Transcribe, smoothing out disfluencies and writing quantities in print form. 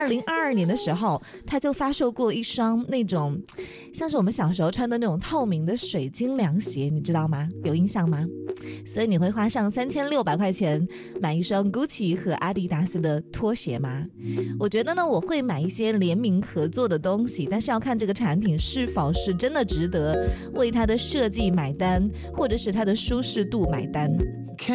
2022年的时候，他就发售过一双那种像是我们小时候穿的那种透明的水晶凉鞋，你知道吗？有印象吗？所以你会花上3600块钱买一双 Gucci 和阿迪达斯的拖鞋吗？我觉得呢，我会买一些联名合作的东西，但是要看这个产品是否是真的值得为它的设计买单，或者是它的舒适度买单。